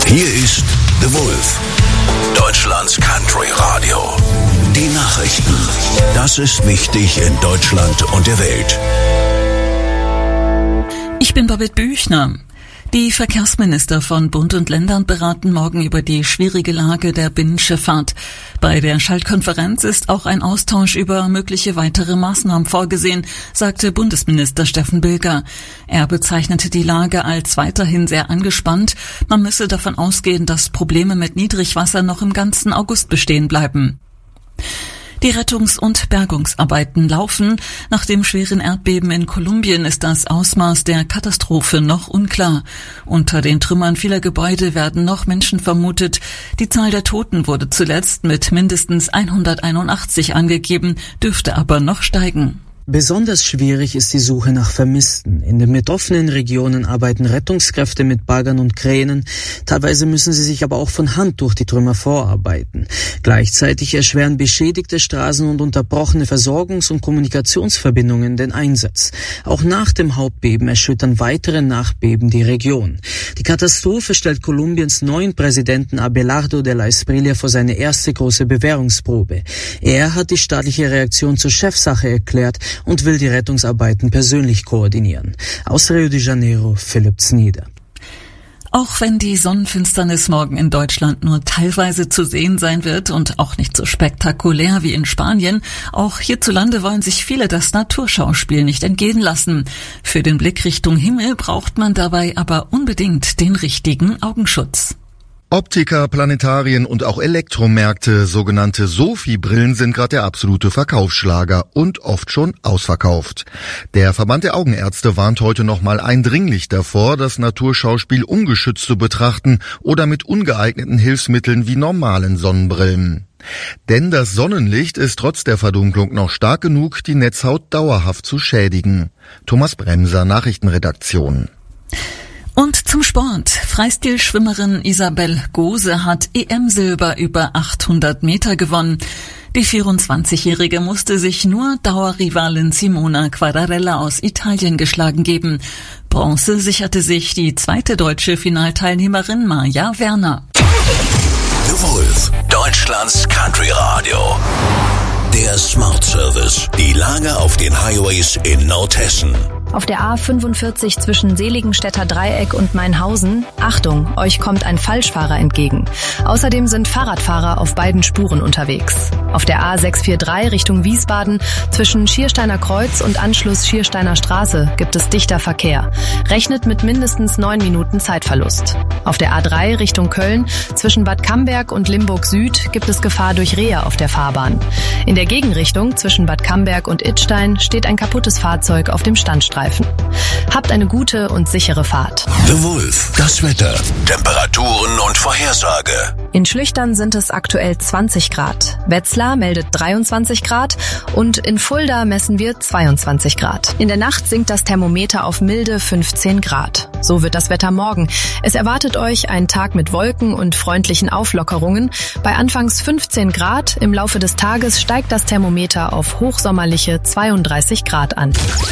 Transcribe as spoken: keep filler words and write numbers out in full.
Hier ist The Wolf, Deutschlands Country Radio. Die Nachrichten. Das ist wichtig in Deutschland und der Welt. Ich bin Babette Büchner. Die Verkehrsminister von Bund und Ländern beraten morgen über die schwierige Lage der Binnenschifffahrt. Bei der Schaltkonferenz ist auch ein Austausch über mögliche weitere Maßnahmen vorgesehen, sagte Bundesminister Steffen Bilger. Er bezeichnete die Lage als weiterhin sehr angespannt. Man müsse davon ausgehen, dass Probleme mit Niedrigwasser noch im ganzen August bestehen bleiben. Die Rettungs- und Bergungsarbeiten laufen. Nach dem schweren Erdbeben in Kolumbien ist das Ausmaß der Katastrophe noch unklar. Unter den Trümmern vieler Gebäude werden noch Menschen vermutet. Die Zahl der Toten wurde zuletzt mit mindestens hunderteinundachtzig angegeben, dürfte aber noch steigen. Besonders schwierig ist die Suche nach Vermissten. In den betroffenen Regionen arbeiten Rettungskräfte mit Baggern und Kränen. Teilweise müssen sie sich aber auch von Hand durch die Trümmer vorarbeiten. Gleichzeitig erschweren beschädigte Straßen und unterbrochene Versorgungs- und Kommunikationsverbindungen den Einsatz. Auch nach dem Hauptbeben erschüttern weitere Nachbeben die Region. Die Katastrophe stellt Kolumbiens neuen Präsidenten Abelardo de la Espriella vor seine erste große Bewährungsprobe. Er hat die staatliche Reaktion zur Chefsache erklärt und will die Rettungsarbeiten persönlich koordinieren. Aus Rio de Janeiro, Philipp Znieder. Auch wenn die Sonnenfinsternis morgen in Deutschland nur teilweise zu sehen sein wird und auch nicht so spektakulär wie in Spanien, auch hierzulande wollen sich viele das Naturschauspiel nicht entgehen lassen. Für den Blick Richtung Himmel braucht man dabei aber unbedingt den richtigen Augenschutz. Optiker, Planetarien und auch Elektromärkte, sogenannte Sophie-Brillen, sind gerade der absolute Verkaufsschlager und oft schon ausverkauft. Der Verband der Augenärzte warnt heute nochmal eindringlich davor, das Naturschauspiel ungeschützt zu betrachten oder mit ungeeigneten Hilfsmitteln wie normalen Sonnenbrillen. Denn das Sonnenlicht ist trotz der Verdunklung noch stark genug, die Netzhaut dauerhaft zu schädigen. Thomas Bremser, Nachrichtenredaktion. Und zum Sport. Freistilschwimmerin Isabel Gose hat E M-Silber über achthundert Meter gewonnen. Die vierundzwanzigjährige musste sich nur Dauerrivalin Simona Quadarella aus Italien geschlagen geben. Bronze sicherte sich die zweite deutsche Finalteilnehmerin Maja Werner. The Wolf, Deutschlands Country Radio. Der Smart Service. Die Lage auf den Highways in Nordhessen. Auf der A fünfundvierzig zwischen Seligenstädter Dreieck und Mainhausen, Achtung, euch kommt ein Falschfahrer entgegen. Außerdem sind Fahrradfahrer auf beiden Spuren unterwegs. Auf der A sechshundertdreiundvierzig Richtung Wiesbaden zwischen Schiersteiner Kreuz und Anschluss Schiersteiner Straße gibt es dichter Verkehr. Rechnet mit mindestens neun Minuten Zeitverlust. Auf der A drei Richtung Köln zwischen Bad Camberg und Limburg Süd gibt es Gefahr durch Rehe auf der Fahrbahn. In der Gegenrichtung zwischen Bad Camberg und Idstein steht ein kaputtes Fahrzeug auf dem Standstreifen. Habt eine gute und sichere Fahrt. The Wolf, das Wetter, Temperaturen und Vorhersage. In Schlüchtern sind es aktuell zwanzig Grad. Wetzlar meldet dreiundzwanzig Grad und in Fulda messen wir zweiundzwanzig Grad. In der Nacht sinkt das Thermometer auf milde fünfzehn Grad. So wird das Wetter morgen. Es erwartet euch ein Tag mit Wolken und freundlichen Auflockerungen. Bei anfangs fünfzehn Grad, im Laufe des Tages steigt das Thermometer auf hochsommerliche zweiunddreißig Grad an.